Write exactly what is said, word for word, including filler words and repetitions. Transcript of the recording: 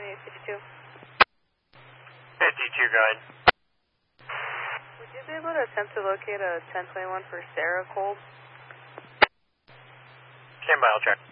twenty-eight fifty-two. fifty-two, go ahead. Would you be able to attempt to locate a ten twenty-one for Sarah Cole? Stand by, I'll check.